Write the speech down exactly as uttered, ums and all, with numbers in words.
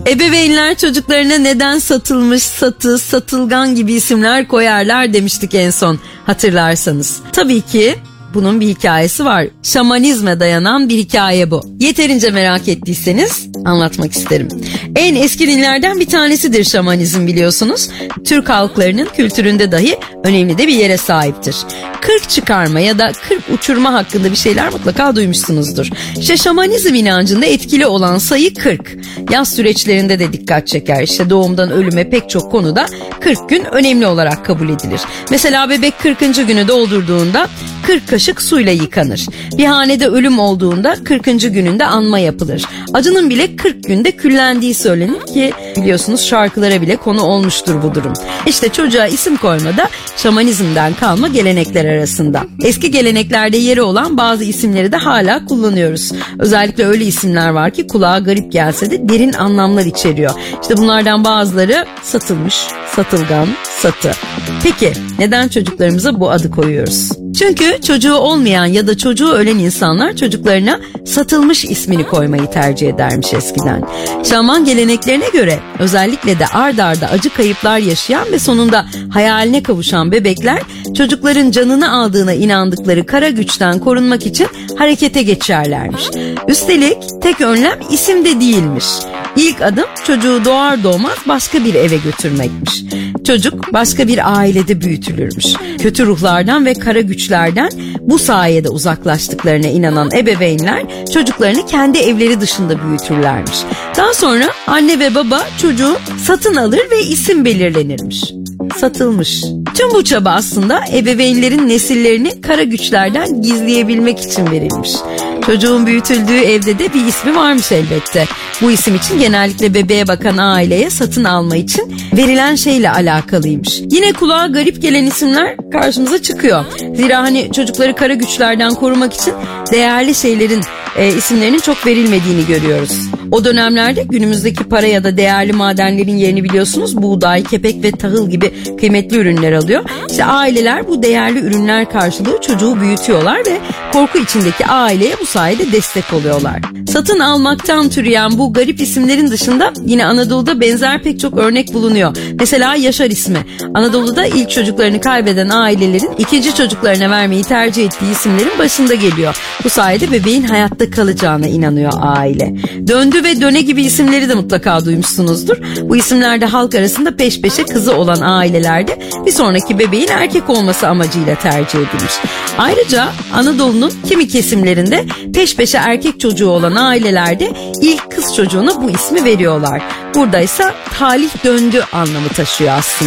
Ebeveynler çocuklarına neden satılmış, satı, satılgan gibi isimler koyarlar demiştik en son, hatırlarsanız. Tabii ki bunun bir hikayesi var. Şamanizme dayanan bir hikaye bu. Yeterince merak ettiyseniz anlatmak isterim. En eski dinlerden bir tanesidir şamanizm, biliyorsunuz. Türk halklarının kültüründe dahi önemli de bir yere sahiptir. Kırk çıkarma ya da kırk uçurma hakkında bir şeyler mutlaka duymuşsunuzdur. İşte şamanizm inancında etkili olan sayı kırk. Yaz süreçlerinde de dikkat çeker. İşte doğumdan ölüme pek çok konuda kırk gün önemli olarak kabul edilir. Mesela bebek kırkıncı günü doldurduğunda kırk kaşık suyla yıkanır. Bir hanede ölüm olduğunda kırkıncı gününde anma yapılır. Acının bile kırk günde küllendiği söylenir ki biliyorsunuz şarkılara bile konu olmuştur bu durum. İşte çocuğa isim koymada şamanizmden kalma gelenekler arasında. Eski geleneklerde yeri olan bazı isimleri de hala kullanıyoruz. Özellikle öyle isimler var ki kulağa garip gelse de derin anlamlar içeriyor. İşte bunlardan bazıları satılmış, satılgan, satı. Peki neden çocuklarımıza bu adı koyuyoruz? Çünkü çocuğu olmayan ya da çocuğu ölen insanlar çocuklarına satılmış ismini koymayı tercih edermiş eskiden. Şaman geleneklerine göre özellikle de ard arda acı kayıplar yaşayan ve sonunda hayaline kavuşan bebekler çocukların canını aldığına inandıkları kara güçten korunmak için harekete geçerlermiş. Üstelik tek önlem isim de değilmiş. İlk adım çocuğu doğar doğmaz başka bir eve götürmekmiş. Çocuk başka bir ailede büyütülürmüş. Kötü ruhlardan ve kara güçlerden bu sayede uzaklaştıklarına inanan ebeveynler çocuklarını kendi evleri dışında büyütürlermiş. Daha sonra anne ve baba çocuğu satın alır ve isim belirlenirmiş. Satılmış. Tüm bu çaba aslında ebeveynlerin nesillerini kara güçlerden gizleyebilmek için verilmiş. Çocuğun büyütüldüğü evde de bir ismi varmış elbette. Bu isim için genellikle bebeğe bakan aileye satın alma için verilen şeyle alakalıymış. Yine kulağa garip gelen isimler karşımıza çıkıyor. Zira hani çocukları kara güçlerden korumak için değerli şeylerin e, isimlerinin çok verilmediğini görüyoruz. O dönemlerde günümüzdeki para ya da değerli madenlerin yerini biliyorsunuz buğday, kepek ve tahıl gibi kıymetli ürünler alıyor. İşte aileler bu değerli ürünler karşılığı çocuğu büyütüyorlar ve korku içindeki aileye bu sayede destek oluyorlar. Satın almaktan türeyen bu garip isimlerin dışında yine Anadolu'da benzer pek çok örnek bulunuyor. Mesela Yaşar ismi. Anadolu'da ilk çocuklarını kaybeden ailelerin ikinci çocuklarına vermeyi tercih ettiği isimlerin başında geliyor. Bu sayede bebeğin hayatta kalacağına inanıyor aile. Döndü ve Döne gibi isimleri de mutlaka duymuşsunuzdur. Bu isimler de halk arasında peş peşe kızı olan ailelerde bir sonraki bebeğin erkek olması amacıyla tercih edilmiş. Ayrıca Anadolu'nun kimi kesimlerinde peş peşe erkek çocuğu olan ailelerde ilk kız çocuğuna bu ismi veriyorlar. Buradaysa talih döndü anlamı taşıyor aslında.